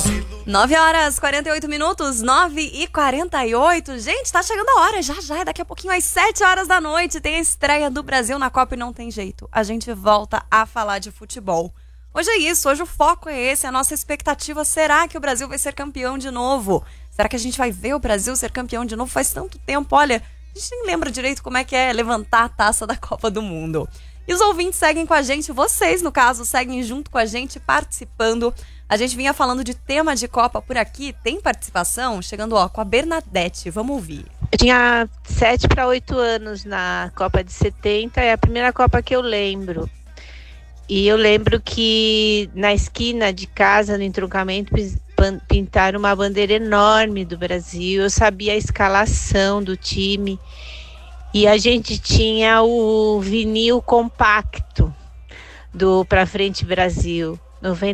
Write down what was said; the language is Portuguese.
9h48, 9h48. Gente, tá chegando a hora, já é daqui a pouquinho às 7h da noite. Tem a estreia do Brasil na Copa e não tem jeito. A gente volta a falar de futebol. Hoje é isso, hoje o foco é esse, a nossa expectativa, será que o Brasil vai ser campeão de novo? Será que a gente vai ver o Brasil ser campeão de novo? Faz tanto tempo, olha, a gente nem lembra direito como é que é levantar a taça da Copa do Mundo. E os ouvintes seguem com a gente, vocês no caso, seguem junto com a gente, participando. A gente vinha falando de tema de Copa por aqui, tem participação? Chegando com a Bernadette, vamos ouvir. Eu tinha 7 para 8 anos na Copa de 70, é a primeira Copa que eu lembro. E eu lembro que na esquina de casa, no entroncamento, pintaram uma bandeira enorme do Brasil. Eu sabia a escalação do time. E a gente tinha o vinil compacto do Pra Frente Brasil,